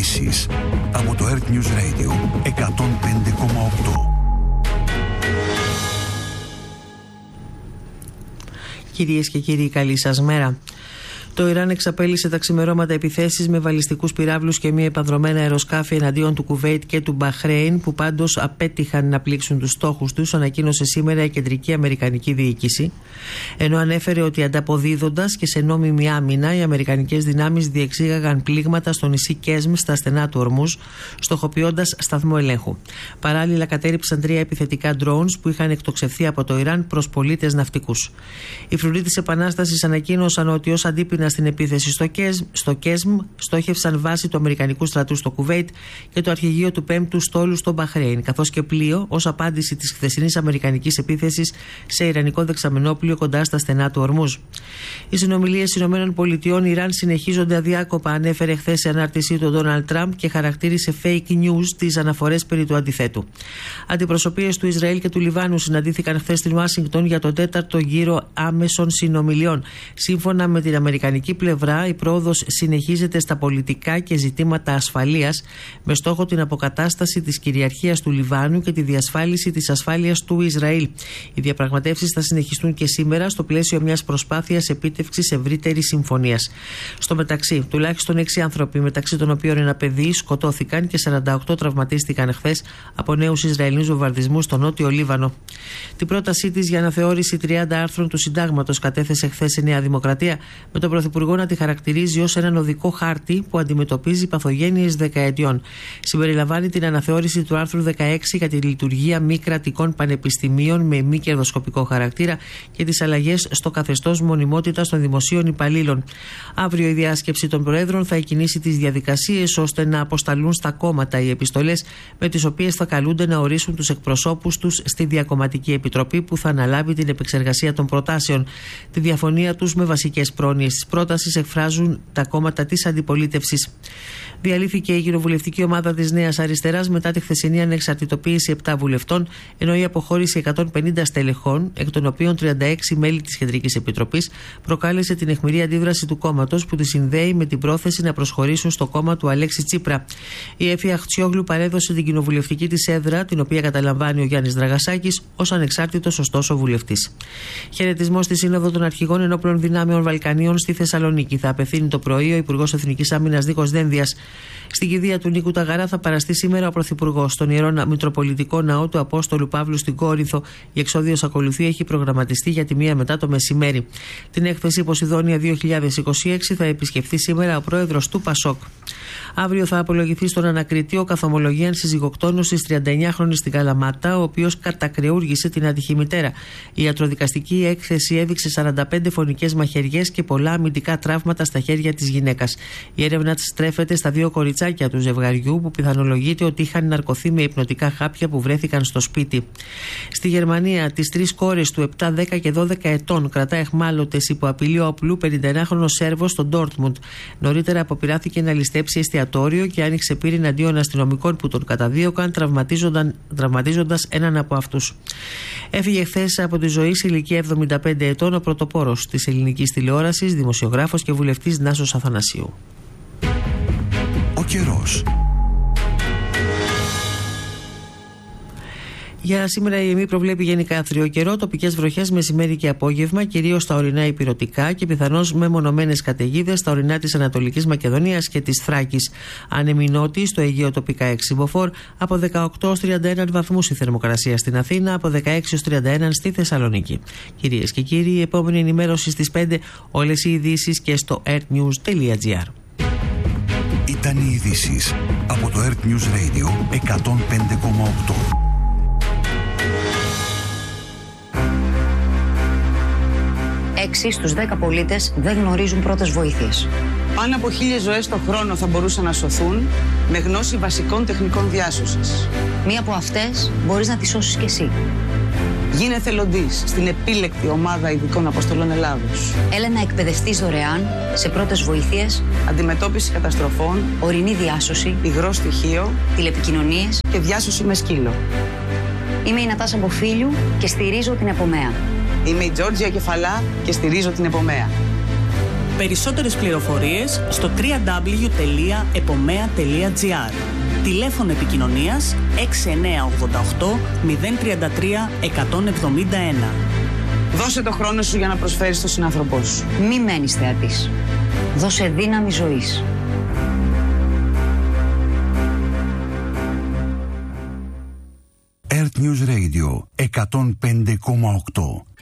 ειδήσεις από το Earth News Radio 105,8. Κυρίες και κύριοι, καλή σας μέρα. Το Ιράν εξαπέλυσε τα ξημερώματα επιθέσεις με βαλιστικούς πυράβλους και μη επανδρωμένα αεροσκάφη εναντίον του Κουβέιτ και του Μπαχρέιν, που πάντως απέτυχαν να πλήξουν τους στόχους τους, ανακοίνωσε σήμερα η κεντρική αμερικανική διοίκηση. Ενώ ανέφερε ότι ανταποδίδοντας και σε νόμιμη άμυνα, οι αμερικανικές δυνάμεις διεξήγαγαν πλήγματα στο νησί Κέσμ στα στενά του Ορμούζ, στοχοποιώντας σταθμό ελέγχου. Παράλληλα, κατέριψαν 3 επιθετικά drones που είχαν εκτοξευθεί από το Ιράν προς πολίτες ναυτικούς. Οι φρουροί της Επανάστασης ανακοίνωσαν ότι ως αντίπεινα στην επίθεση στο Κέσμ στόχευσαν βάση του Αμερικανικού στρατού στο Κουβέιτ και το αρχηγείο του 5ου στόλου στο Μπαχρέιν, καθώς και πλοίο ως απάντηση της χθεσινής αμερικανικής επίθεσης σε ιρανικό δεξαμενόπλοιο κοντά στα στενά του Ορμούζ. Οι συνομιλίες ΗΠΑ-Ιράν συνεχίζονται αδιάκοπα, ανέφερε χθες σε ανάρτησή του ο Ντόναλντ Τραμπ και χαρακτήρισε fake news τις αναφορές περί του αντιθέτου. Αντιπροσωπείες του Ισραήλ και του Λιβάνου συναντήθηκαν χθες στην Ουάσιγκτον για τον 4ο γύρο άμεσων συνομιλιών. Σύμφωνα με την αμερικανική πλευρά, η πρόοδος συνεχίζεται στα πολιτικά και ζητήματα ασφαλείας, με στόχο την αποκατάσταση της κυριαρχίας του Λιβάνου και τη διασφάλιση της ασφάλειας του Ισραήλ. Οι διαπραγματεύσεις θα συνεχιστούν και σήμερα στο πλαίσιο μιας προσπάθειας επίτευξης ευρύτερης συμφωνίας. Στο μεταξύ, τουλάχιστον 6 άνθρωποι, μεταξύ των οποίων ένα παιδί, σκοτώθηκαν και 48 τραυματίστηκαν χθες από νέους Ισραηλινούς βομβαρδισμούς στο νότιο Λίβανο. Την πρότασή της για αναθεώρηση 30 άρθρων του Συντάγματος κατέθεσε χθες η Νέα Δημοκρατία, με τον Πρωθυπουργό να τη χαρακτηρίζει ως έναν οδικό χάρτη που αντιμετωπίζει παθογένειες δεκαετιών. Συμπεριλαμβάνει την αναθεώρηση του άρθρου 16 για τη λειτουργία μη κρατικών πανεπιστημίων με μη κερδοσκοπικό χαρακτήρα και τις αλλαγές στο καθεστώς μονιμότητας των δημοσίων υπαλλήλων. Αύριο η διάσκεψη των Προέδρων θα εκκινήσει τις διαδικασίες ώστε να αποσταλούν στα κόμματα οι επιστολές με τις οποίες θα καλούνται να ορίσουν τους εκπροσώπους τους στη Διακομματική Επιτροπή που θα αναλάβει την επεξεργασία των προτάσεων. Τη διαφωνία τους με βασικές πρόνοιες της πρότασης εκφράζουν τα κόμματα της αντιπολίτευσης. Διαλύθηκε η κοινοβουλευτική ομάδα της Νέας Αριστεράς μετά τη χθεσινή ανεξαρτητοποίηση 7 βουλευτών, ενώ η αποχώρηση 150 στελεχών, εκ των οποίων 36 μέλη της Κεντρικής Επιτροπής, προκάλεσε την αιχμηρή αντίδραση του κόμματος που τη συνδέει με την πρόθεση να προσχωρήσουν στο κόμμα του Αλέξη Τσίπρα. Η Έφη Αχτσιόγλου παρέδωσε την κοινοβουλευτική της έδρα, την οποία καταλαμβάνει ο Γιάννης Δραγασάκης, ως ανεξάρτητος ωστόσο βουλευτής. Χαιρετισμός στη Σύνοδο των Αρχηγών Ενόπλων Δυνάμεων Βαλκανίων στη Θεσσαλονίκη θα απευθύνει το πρωί ο Υπουργός Εθνικής Άμυνας Νίκος Δένδιας. Στην κηδεία του Νίκου Ταγαρά θα παραστεί σήμερα ο Πρωθυπουργός. Στον Ιερό Μητροπολιτικό Ναό του Απόστολου Παύλου στην Κόρινθο, η εξόδιος ακολουθία έχει προγραμματιστεί για τη 1 μετά το μεσημέρι. Την έκθεση Ποσειδόνια 2026 θα επισκεφθεί σήμερα ο πρόεδρος του ΠΑΣΟΚ. Αύριο θα απολογηθεί στον ανακριτή ο καθομολογίαν συζυγοκτόνος της 39χρονης στην Καλαμάτα, ο οποίος κατακρεούργησε την άτυχη μητέρα. Η ιατροδικαστική έκθεση έδειξε 45 φωνικές μαχαιριές και πολλά αμυντικά τραύματα στα χέρια της γυναίκας. Η έρευνα στρέφεται στα 2 κοριτσάκια του ζευγαριού που πιθανολογείται ότι είχαν ναρκωθεί με υπνοτικά χάπια που βρέθηκαν στο σπίτι. Στη Γερμανία, τις 3 κόρες του 7, 10 και 12 ετών κρατά εχμάλωτες υπό απειλή όπλου 51χρονος Σέρβος στο Ντόρτμουντ. Νωρίτερα αποπειράθηκε να ληστέψει εστιατόριο και άνοιξε πύρη εναντίον αστυνομικών που τον καταδίωκαν, τραυματίζοντας έναν από αυτούς. Έφυγε χθες από τη ζωή σε ηλικία 75 ετών ο πρωτοπόρος της ελληνικής τηλεόρασης, δημοσιογράφος και βουλευτής Νάσος Αθανασίου. Ο καιρός. Για σήμερα η ΕΜΗ προβλέπει γενικά άθριο καιρό, τοπικές βροχές μεσημέρι και απόγευμα, κυρίως στα ορεινά ηπειρωτικά και πιθανώς μεμονωμένες καταιγίδες στα ορεινά της Ανατολικής Μακεδονίας και της Θράκης. Άνεμη νότιη στο Αιγαίο τοπικά 6 μποφόρ, από 18 ως 31 βαθμούς η θερμοκρασία στην Αθήνα, από 16 ως 31 στη Θεσσαλονίκη. Κυρίες και κύριοι, η επόμενη ενημέρωση στις 5, όλες οι ειδήσεις και στο earthnews.gr. Ήταν οι ειδήσεις από το Earth News Radio 105,8. 6 στους 10 πολίτες δεν γνωρίζουν πρώτες βοήθειες. Πάνω από 1.000 ζωές το χρόνο θα μπορούσαν να σωθούν με γνώση βασικών τεχνικών διάσωσης. Μία από αυτές μπορείς να τη σώσεις κι εσύ. Γίνε εθελοντής στην επίλεκτη ομάδα ειδικών αποστολών Ελλάδος. Έλα να εκπαιδευτείς δωρεάν σε πρώτες βοήθειες, αντιμετώπιση καταστροφών, ορεινή διάσωση, υγρό στοιχείο, τηλεπικοινωνίες και διάσωση με σκύλο. Είμαι η Νατάσα Μποφίλιου και στηρίζω την Επομέα. Είμαι η Τζόρτζια Κεφαλά και στηρίζω την Επομέα. Περισσότερες πληροφορίες στο www.epomea.gr. Τηλέφωνο επικοινωνίας 6988 033 171. Δώσε το χρόνο σου για να προσφέρεις στον συνάνθρωπό σου. Μη μένεις θεατής. Δώσε δύναμη ζωής. Earth News Radio 105,8.